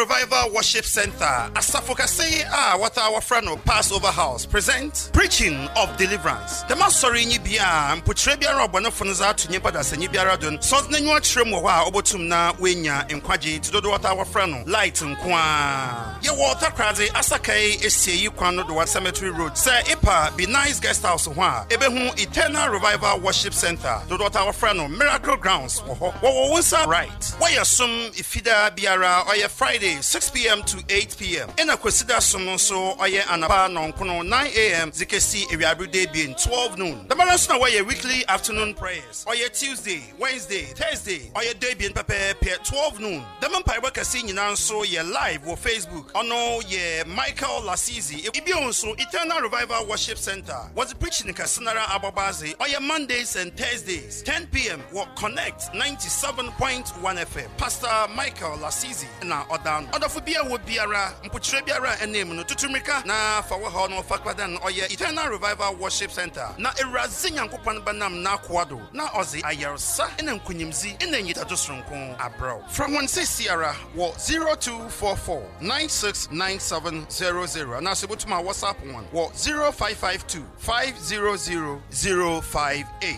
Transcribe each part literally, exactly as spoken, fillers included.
Revival Worship Center, Asafokase, ah, what our friend of Passover House present preaching of deliverance. The Masori Nibia, and Putrebia Robanafonza to Nipadas and Nibia Radon, Sons Nua Tremwa, Obotumna, Winya, and Kwaji, to do what our friend, Light and Kwa. Your water crazy, Asake, S C U Kwano, the Cemetery Road, Sir Ipa, be nice guest house, Wa, Ebehu Eternal Revival Worship Center, to do what our friend, Miracle Grounds, what was right. Why assume if Fida Biara or Friday, six p.m. to eight p.m. In a consider some so or ye anaba non kono nine a.m. Zikesi every day being twelve noon. The balance now why weekly afternoon prayers. Or ye Tuesday, Wednesday, Thursday, or ye day being prepare twelve noon. The Mampire worker seeing now so ye live or Facebook. Or no ye Michael Lasizi. It be also Eternal Revival Worship Center. Was preaching in Kasanara Ababazi or ye Mondays and Thursdays, ten p.m. What connect ninety-seven point one F M. Pastor Michael Lasizi na odan oda fobia wo biara mpotre biara enem no tutumika na fa wo ho no fakwadan oye Eternal Revival Worship Center na erazi nyankopon banam na akoado na ozi ayersa ena nkunyimzi ena nyita to soronko abro from one six Sierra wo zero two four four nine six nine seven zero zero na sebutuma WhatsApp one wo zero five five two five zero zero zero five eight.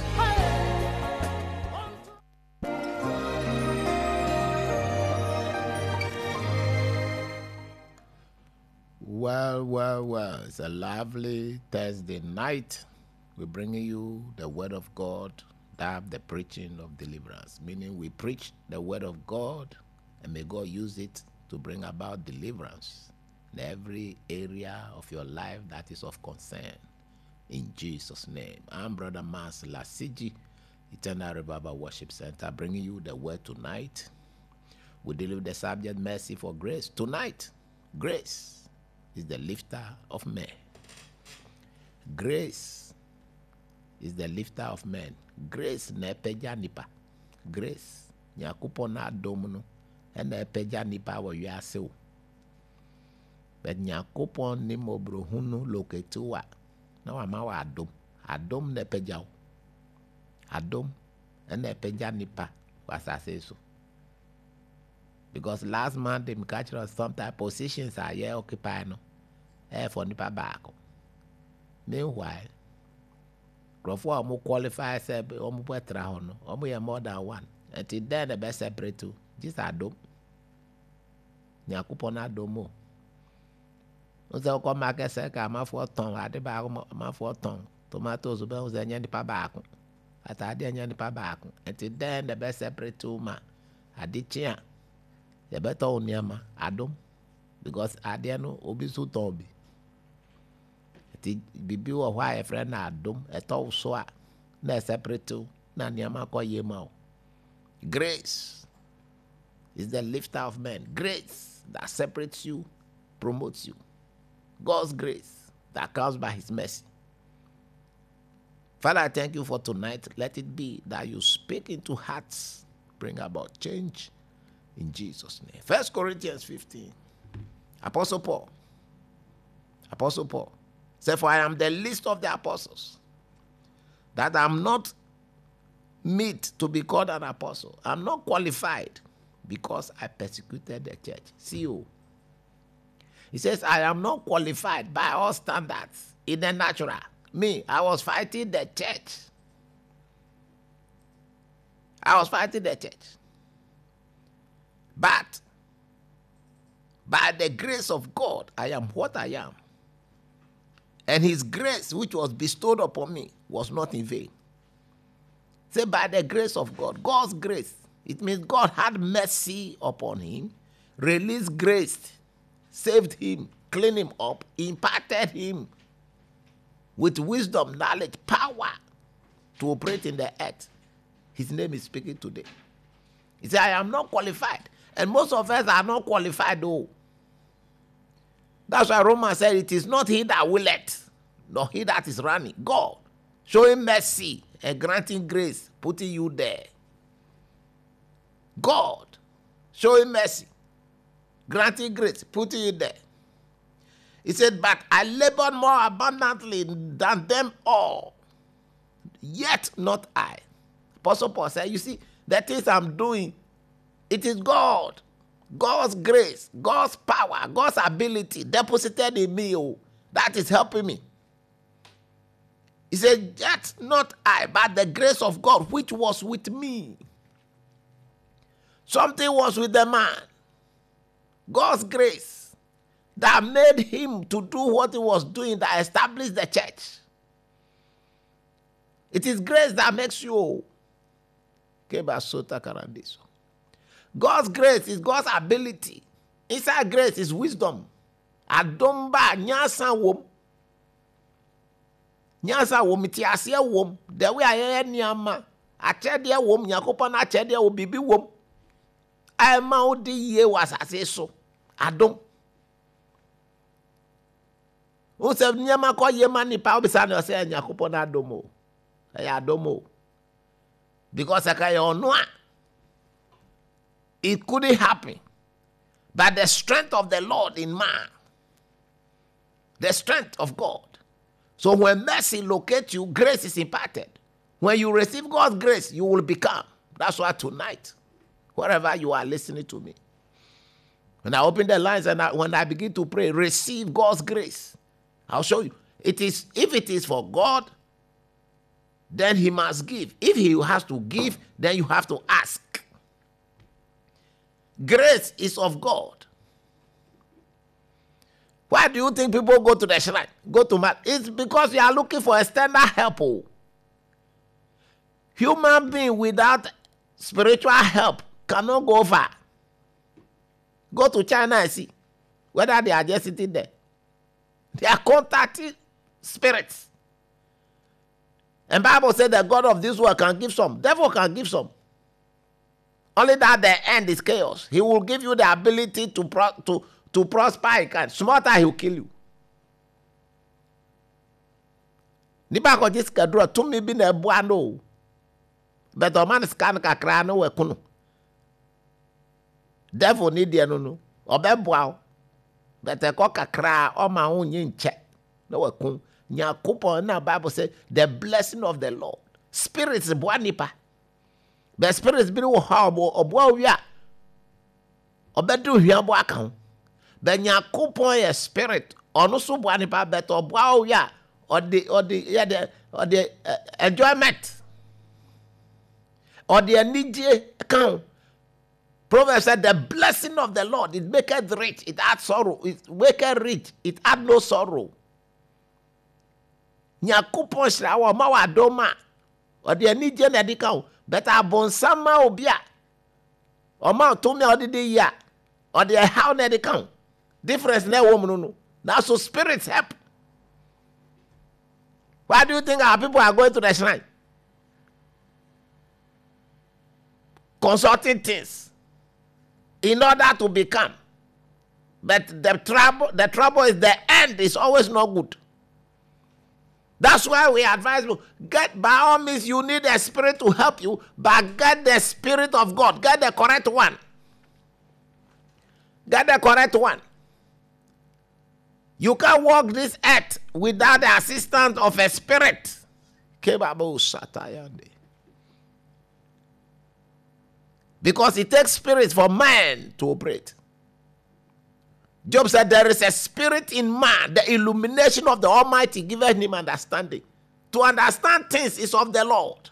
Well, well, well, it's a lovely Thursday night. We're bringing you the word of God, that the preaching of deliverance, meaning we preach the word of God and may God use it to bring about deliverance in every area of your life that is of concern. In Jesus' name. I'm Brother Mas Lasiji, Eternal Revival Worship Center, bringing you the word tonight. We deal with the subject, mercy for grace. Tonight, grace is the lifter of men. Grace is the lifter of men. Grace na epeja nipa. Grace nyakupo na adomuno ena epeja nipa wa yaseu. But nyakupo ni mobrohunu loketuwa na wa mawa adom. Adom na epeja o. Adom ena epeja nipa wasase so. Because last month they catch us sometimes positions are here occupied no. Eh for nipa back. Meanwhile, Grofo amu qualify say omu petra hono. Omu ye more than one. Until then the best separate two. Just adom. Nyakupo na adomo. Oze oko market say ka ma for ton ade ba ma for ton. Tomatoes be oze nya nipa back. Ata ade nya nipa back. Until then the best separate two ma. Ade chia. The better on yama Adam because Adiano obisu tobi. It bibi wa why a friend Adam a tall soa na separate to na nyama kwa yema. Grace is the lifter of men. Grace that separates you, promotes you. God's grace that comes by his mercy. Father, I thank you for tonight. Let it be that you speak into hearts, bring about change. In Jesus' name. First Corinthians fifteen. Apostle Paul. Apostle Paul. Say, for I am the least of the apostles, that I'm not meet to be called an apostle. I'm not qualified because I persecuted the church. See you. He says, I am not qualified by all standards in the natural. Me, I was fighting the church. I was fighting the church. But by the grace of God, I am what I am. And his grace, which was bestowed upon me, was not in vain. Say, by the grace of God, God's grace. It means God had mercy upon him, released grace, saved him, cleaned him up, imparted him with wisdom, knowledge, power to operate in the earth. His name is speaking today. He said, I am not qualified. And most of us are not qualified though. That's why Romans said it is not he that willeth, nor he that is running. God showing mercy and granting grace, putting you there. God showing mercy, granting grace, putting you there. He said, but I labored more abundantly than them all, yet not I. Apostle Paul said, you see, the things I'm doing, it is God God's grace, God's power, God's ability deposited in me. Oh, that is helping me. He said, yet not I, but the grace of God which was with me. Something was with the man. God's grace that made him to do what he was doing, that established the church. It is grace that makes you. God's grace is God's ability. Inside grace is wisdom. Adomba nyasa wom. Nyasa wom iti asia wom. The way I am nyama. Achedia wom nyakopa na achedia wo bibi wom. Ema odi ye wasase so. Adom. Unse nyama ko ye mani pa obisa na se nyakopa na adomo. Ya adomo. Because I can't know. It couldn't happen. But the strength of the Lord in man. The strength of God. So when mercy locates you, grace is imparted. When you receive God's grace, you will become. That's why tonight, wherever you are listening to me, when I open the lines and I, when I begin to pray, receive God's grace. I'll show you. It is, if it is for God, then he must give. If he has to give, then you have to ask. Grace is of God. Why do you think people go to the shrine? Go to man? It's because you are looking for external help. Human being without spiritual help cannot go far. Go to China and see whether they are just sitting there. They are contacting spirits. And Bible said that God of this world can give some. Devil can give some. Only that the end is chaos. He will give you the ability to pro to, to prosper. He can. Small time he will kill you. Nipa ko just kadro to me be na buano. But the man scan kakra no we kunu. Devil need the no no. Obe buao. But the kakra o ma unyi nche. No we kun. Nyakupo na Bible said the blessing of the Lord. Spirits buanipa. The spirits be horrible or boya. Or bedu hiabo account. The nyakupo a spirit or no so buanipa bet or boya or the or the yeah the or the uh, enjoyment or the enije account. Proverbs said the blessing of the Lord it maketh rich, it adds sorrow, it maketh rich, it add no sorrow. Nyakupo shra wa ma wa doma or the enije na dikao. But I bon sama obia. Or ma to me or the ya. Or the how na the count. Difference na woman no. Now so spirits help. Why do you think our people are going to the shrine? Consulting things. In order to become. But the trouble, the trouble is the end is always not good. That's why we advise you, get, by all means, you need a spirit to help you, but get the spirit of God. Get the correct one. Get the correct one. You can't walk this earth without the assistance of a spirit. Because it takes spirits for man to operate. Job said, there is a spirit in man, the illumination of the Almighty giveth him understanding. To understand things is of the Lord.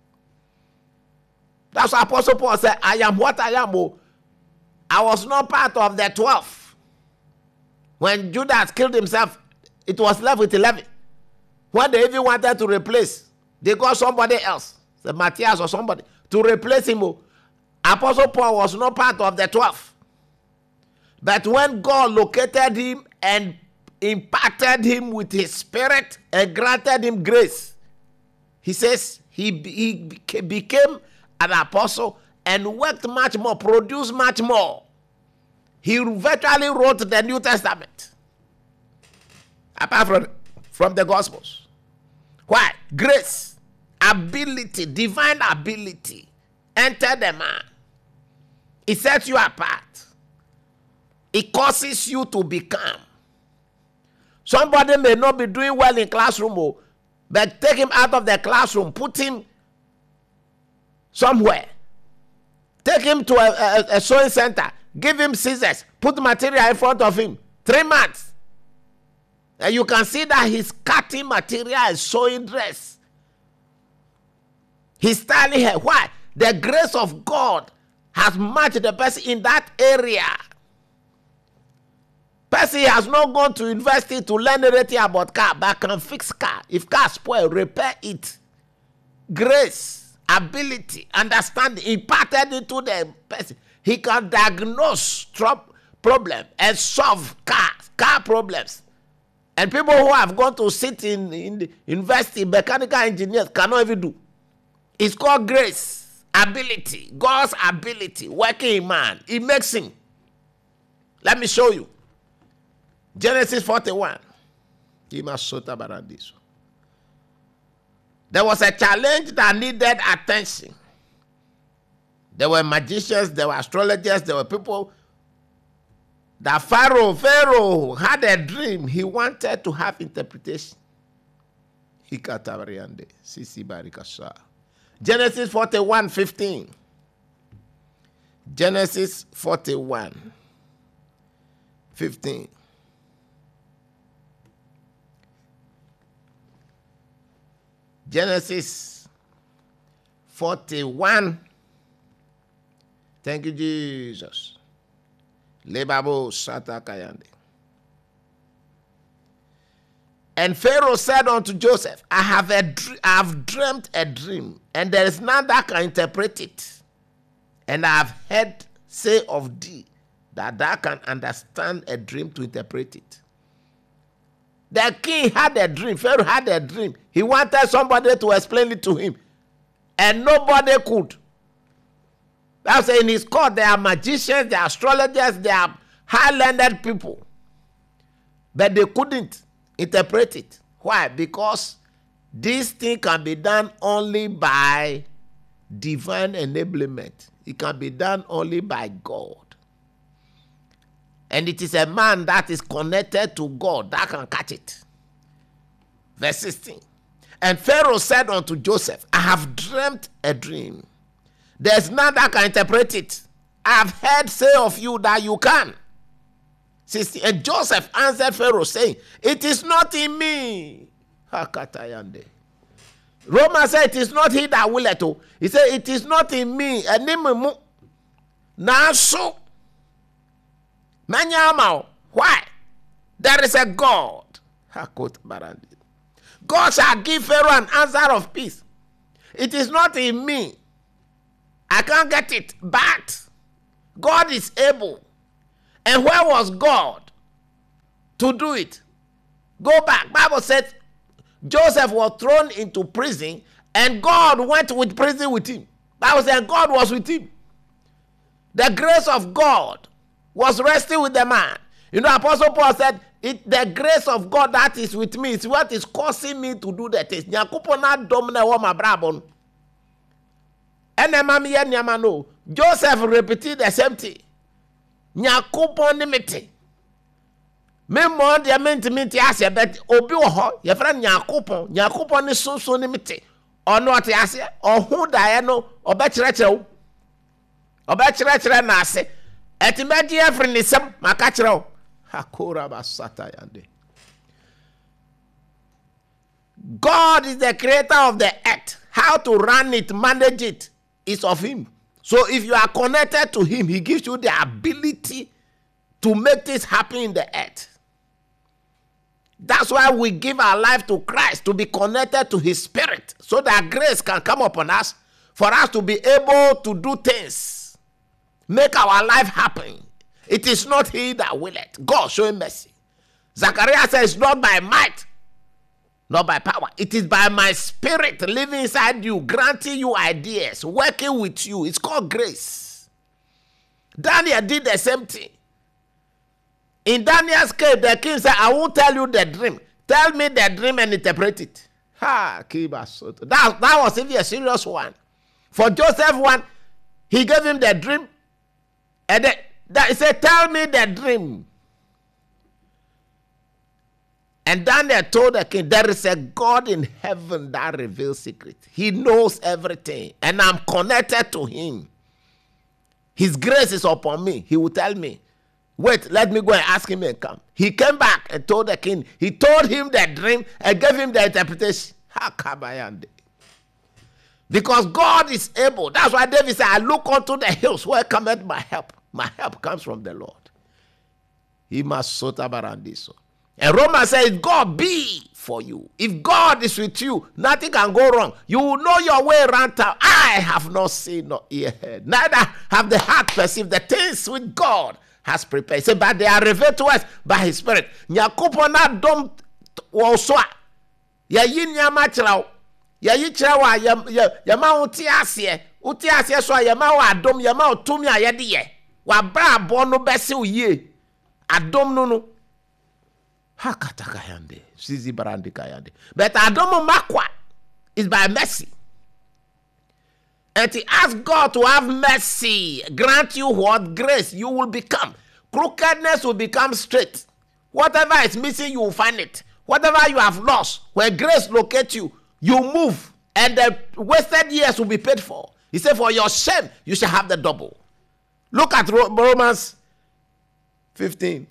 That's why Apostle Paul said, I am what I am. Oh. I was not part of the twelve. When Judas killed himself, it was left with eleven. When they even wanted to replace, they got somebody else, the Matthias or somebody, to replace him. Oh. Apostle Paul was not part of the twelve. But when God located him and impacted him with his spirit and granted him grace, he says he, he became an apostle and worked much more, produced much more. He virtually wrote the New Testament. Apart from, from the Gospels. Why? Grace, ability, divine ability entered the man. It sets you apart. It causes you to become. Somebody may not be doing well in classroom, but take him out of the classroom, put him somewhere. Take him to a, a, a sewing center. give him scissors, put material in front of him. Three months. And you can see that he's cutting material and sewing dress. He's styling hair. Why? The grace of God has matched the person in that area. Person has not gone to university to learn anything about car, but can fix car. If car spoil, repair it. Grace, ability, understanding imparted into the person. He can diagnose problem and solve car, car problems. And people who have gone to sit in, in the university, mechanical engineers cannot even do. It's called grace, ability, God's ability, working in man. It makes him. Let me show you. Genesis forty-one. There was a challenge that needed attention. There were magicians, there were astrologers, there were people. That Pharaoh, Pharaoh had a dream. He wanted to have interpretation. Genesis forty-one, fifteen. Genesis forty-one, fifteen. Genesis forty-one. Thank you, Jesus. Lebabo Sata Kayande. And Pharaoh said unto Joseph, I have a dr- I have dreamt a dream, and there is none that can interpret it. And I have heard say of thee that thou can understand a dream to interpret it. The king had a dream. Pharaoh had a dream. He wanted somebody to explain it to him. And nobody could. That's in his court, there are magicians, there are astrologers, there are high-learned people. But they couldn't interpret it. Why? Because this thing can be done only by divine enablement. It can be done only by God. And it is a man that is connected to God that can catch it. Verse sixteen. And Pharaoh said unto Joseph, I have dreamt a dream. There's none that can interpret it. I have heard say of you that you can. sixteen. And Joseph answered Pharaoh, saying, it is not in me. Hakatayande. Romans said, it is not he that willeth. He said, it is not in me. Now so. Why? There is a God. God shall give Pharaoh an answer of peace. It is not in me. I can't get it. But God is able. And where was God to do it? Go back. Bible says Joseph was thrown into prison and God went with prison with him. Bible says God was with him. The grace of God was resting with the man. You know, Apostle Paul said, it, the grace of God that is with me is what is causing me to do that. Joseph repeated the same thing. Nyankopon nimete. Me mo de ment ment ase bet obi wo ho ye fra Nyankopon. Nyankopon ni so so nimete. Ono ate ase ohun dae no oba kire kire wo. Oba kire kire na ase. Etimedi efre ni sem maka kire wo. Hakora basata yande. God is the creator of the earth. How to run it, manage it is of him. So if you are connected to him, he gives you the ability to make this happen in the earth. That's why we give our life to Christ, to be connected to his spirit, so that grace can come upon us, for us to be able to do things, make our life happen. It is not he that willeth. God show him mercy. Zechariah says, not by might, not by power. It is by my spirit living inside you, granting you ideas, working with you. It's called grace. Daniel did the same thing. In Daniel's case, the king said, I won't tell you the dream. Tell me the dream and interpret it. Ha, that, that was even a serious one. For Joseph one, he gave him the dream. And then, that, he said, tell me the dream. And Daniel told the king, there is a God in heaven that reveals secrets. He knows everything. And I'm connected to him. His grace is upon me. He will tell me, wait, let me go and ask him and come. He came back and told the king. He told him the dream and gave him the interpretation. Because God is able. That's why David said, I look unto the hills where cometh my help. My help comes from the Lord. He must sota barandiso. And Romans says, God be for you. If God is with you, nothing can go wrong. You will know your way around town. I have not seen nor ear heard. Neither have the heart perceived the things which God has prepared. Say, but they are revealed to us by his spirit. Nyakupona dom woswa. Ya yin yama chraw. Ya yi chrawa ya ma uti asye. Uti asye so ya ma wa dom ya ma utumi ayede ye. Wa bra bono bese uye. Adom no no. Hakataka yande. Sizi barandi kayande. But adomo makwa is by mercy. And to ask God to have mercy, grant you what? Grace, you will become. Crookedness will become straight. Whatever is missing, you will find it. Whatever you have lost, when grace locates you, you move. And the wasted years will be paid for. He said, for your shame, you shall have the double. Look at Romans fifteen.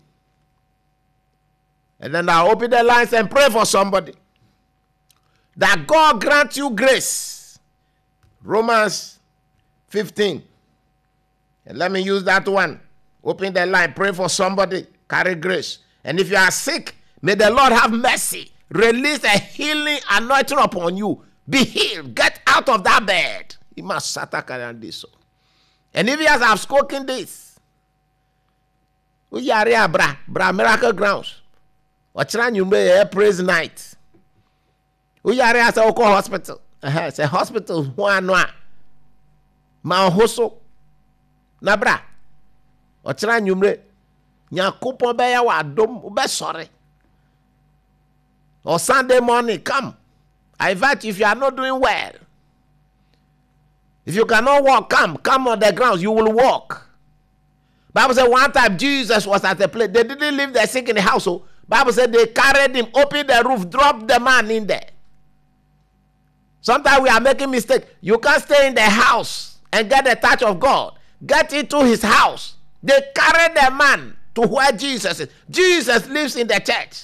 And then I'll open the lines and pray for somebody. That God grant you grace. Romans fifteen. And let me use that one. Open the line. Pray for somebody. Carry grace. And if you are sick, may the Lord have mercy. Release a healing anointing upon you. Be healed. Get out of that bed. He must this. And if he has have spoken this, we are bra bra miracle grounds. Ochran you may praise night. We are at a hospital. Uh-huh. It's a hospital. One one. Ma hoso. Na bra. Ochran you may. Nyankopon be ya wa dom ube sorry. Or Sunday morning, come. I invite you if you are not doing well. If you cannot walk, come. Come on the ground. You will walk. Bible said one time Jesus was at a place. They didn't leave the sick in the household. Bible said they carried him, opened the roof, dropped the man in there. Sometimes we are making mistake. You can't stay in the house and get the touch of God. Get into his house. They carried the man to where Jesus is. Jesus lives in the church.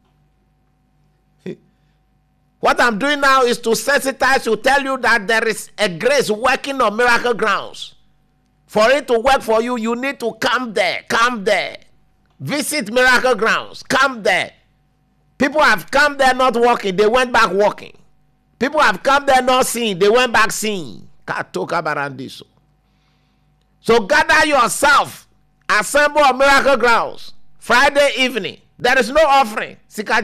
What I'm doing now is to sensitize you, tell you that there is a grace working on miracle grounds. For it to work for you, you need to come there. Come there. Visit miracle grounds. Come there. People have come there not walking. They went back walking. People have come there not seeing. They went back seeing. So gather yourself. Assemble on miracle grounds. Friday evening. There is no offering.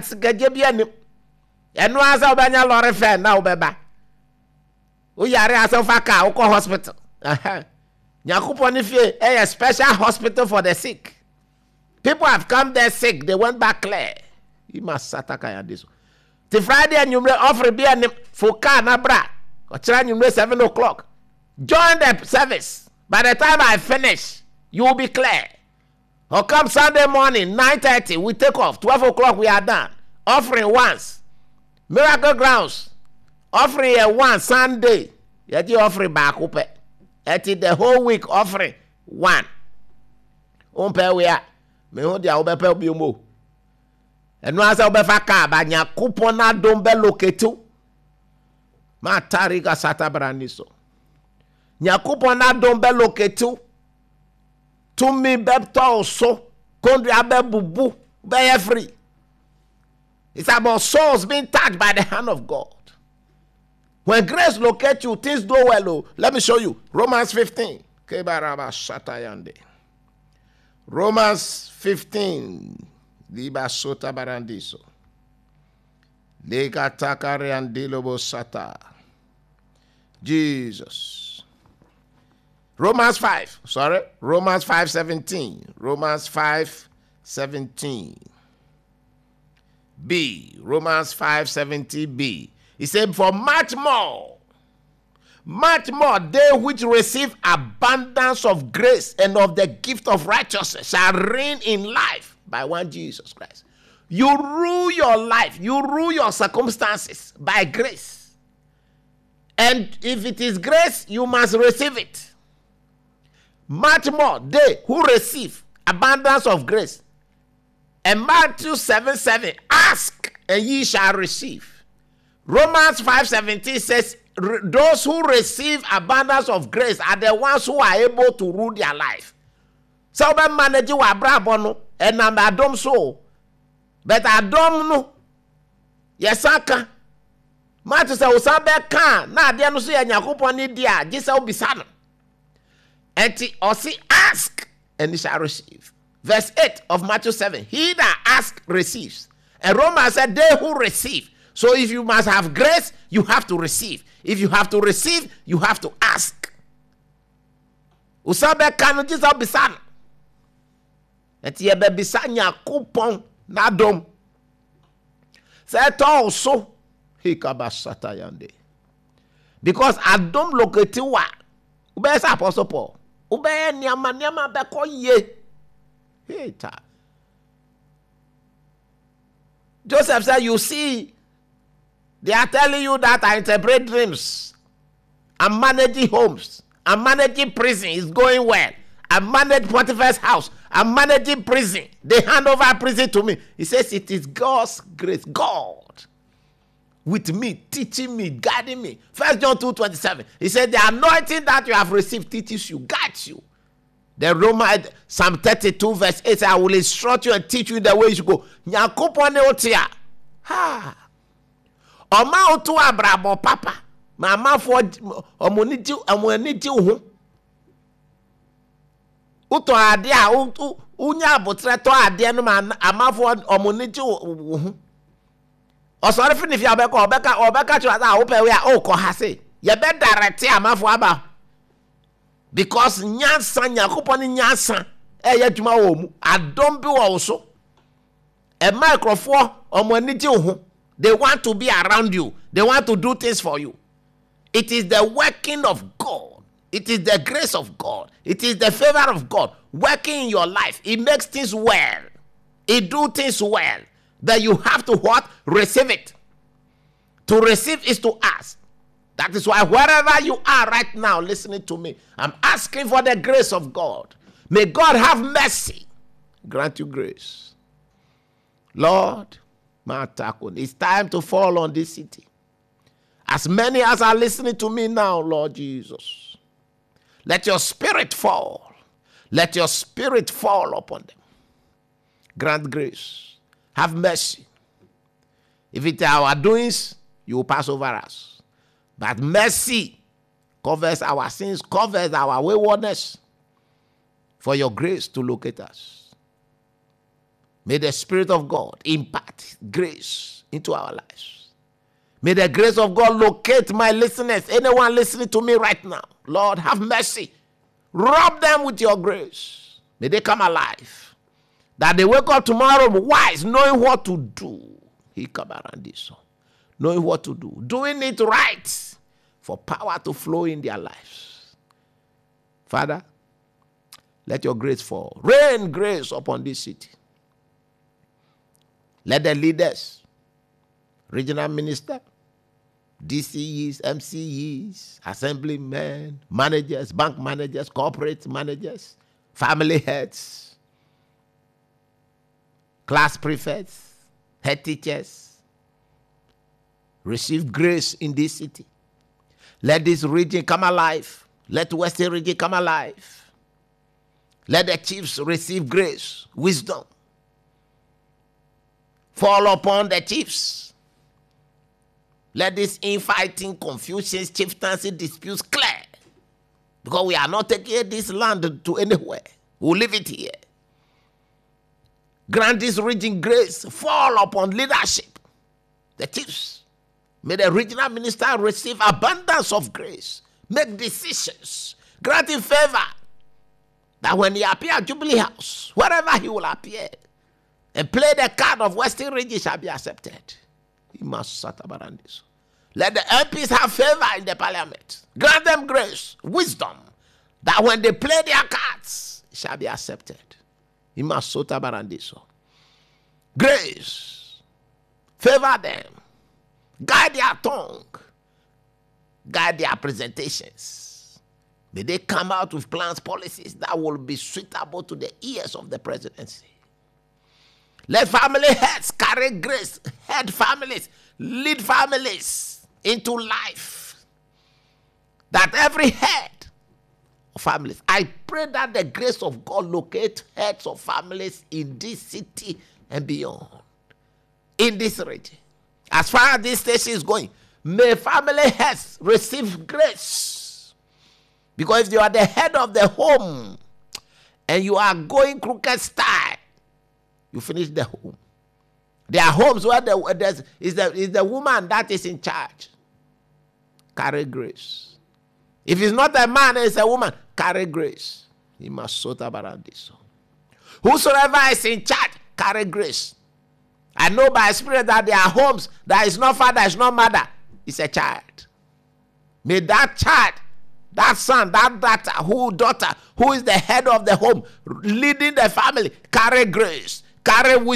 And no answer obanya lorry fan now beba. We are as of a car hospital. Nyakupon ifye a special hospital for the sick. People have come there sick. They went back clear. You must sataka ya this. The Friday and you may offer be an foka na bra. Or try you may seven o'clock. Join the service. By the time I finish, you will be clear. Or come Sunday morning, nine thirty, we take off. Twelve o'clock we are done. Offering once. Miracle grounds. Offering a one Sunday. Yet you offering back up. At the whole week offering one. Umpe we are. Me ho dia obepe bi mo. Enu asa obefa ka ba nya kupona dombe loketu. Ma tarika sata braniso. Nya kupona dombe loketu. Tumi bepto so kondri abe bubu be free. It's about souls being touched by the hand of God. When grace locates you, things go well. Let me show you. Romans fifteen. Romans fifteen. Liba sota barandiso. Lega takare andilobo sata. Jesus. Romans five. Sorry. Romans five seventeen. Romans five seventeen. B. Romans five seventeen B. He said, for much more, much more, they which receive abundance of grace and of the gift of righteousness shall reign in life by one Jesus Christ. You rule your life, you rule your circumstances by grace. And if it is grace, you must receive it. much more they who receive abundance of grace. And Matthew seven seven, ask and ye shall receive. Romans five seventeen says, those who receive abundance of grace are the ones who are able to rule their life. So when manage wa brabono and am adom so, but adom no yesaka. Matthew say usabe kan na ade no so ya Nyankopon ni dia gisa obisa no. Enti osi ask and he shall receive. Verse eight of Matthew seven, he that asks receives. And Romans said, they who receive. So if you must have grace, you have to receive. If you have to receive, you have to ask. Usabe kanu jisa bisan. Enti yebe bisan Nyankopon na dom. Say to also he kabasata yande. Because adom loketi wa. Ube sa Apostle Paul. Ube nyama nyama beko ye. Hater. Joseph said, you see, they are telling you that I interpret dreams. I'm managing homes. I'm managing prison. It's going well. I manage Potiphar's house. I'm managing prison. They hand over prison to me. He says, it is God's grace. God with me, teaching me, guiding me. First John two twenty-seven. He said, the anointing that you have received teaches you, guides you. The Roman Psalm thirty-two verse eight, I will instruct you and teach you the way you should go. Nyankopon ne otia. Ha. Oma otu abrabo papa. Mama for omoniti omoniti hu. Uto ade a unya abotre to ade no ma amafo omoniti hu. Osore fini fi abeka obeka obeka chu asa ope we a okọ ha se. Ye be direct amafo aba. Because nyansa Nyankopon nyansa e ye dwuma wo mu adom bi wo so e microphone omoniti hu. They want to be around you. They want to do things for you. It is the working of God. It is the grace of God. It is the favor of God working in your life. It makes things well. It do things well. That you have to what? Receive it. To receive is to ask. That is why wherever you are right now listening to me, I'm asking for the grace of God. May God have mercy. Grant you grace. Lord, it's time to fall on this city. As many as are listening to me now, Lord Jesus, let your spirit fall. Let your spirit fall upon them. Grant grace. Have mercy. If it's our doings, you will pass over us. But mercy covers our sins, covers our waywardness. For your grace to locate us. May the Spirit of God impart grace into our lives. May the grace of God locate my listeners. Anyone listening to me right now, Lord, have mercy. Rub them with your grace. May they come alive. That they wake up tomorrow wise, knowing what to do. He come around this. Knowing what to do. Doing it right. For power to flow in their lives. Father, let your grace fall. Rain grace upon this city. Let the leaders, regional minister, D C Es, M C Es, assemblymen, managers, bank managers, corporate managers, family heads, class prefects, head teachers, receive grace in this city. Let this region come alive. Let Western region come alive. Let the chiefs receive grace, wisdom. Fall upon the chiefs. Let this infighting, confusions, chieftaincy, disputes clear. Because we are not taking this land to anywhere. We'll leave it here. Grant this region grace. Fall upon leadership. The chiefs. May the regional minister receive abundance of grace. Make decisions. Grant him favor. That when he appear at Jubilee House, wherever he will appear, and play the card of Western region shall be accepted. He must satabarandis. Let the M Ps have favor in the parliament. Grant them grace, wisdom, that when they play their cards, it shall be accepted. He must sotabarandis. Grace, favor them, guide their tongue, guide their presentations. May they come out with plans, policies that will be suitable to the ears of the presidency. Let family heads carry grace, head families, lead families into life. That every head of families, I pray that the grace of God locate heads of families in this city and beyond, in this region. As far as this station is going, may family heads receive grace. Because if you are the head of the home and you are going crooked style, you finish the home. There are homes where the, there's, is, the, is the woman that is in charge. Carry grace. If it's not a man, it's a woman. Carry grace. He must sort about this. Whosoever is in charge, carry grace. I know by spirit that there are homes that is not father, is not mother, it's a child. May that child, that son, that daughter, who daughter, who is the head of the home, leading the family, carry grace, carry wisdom.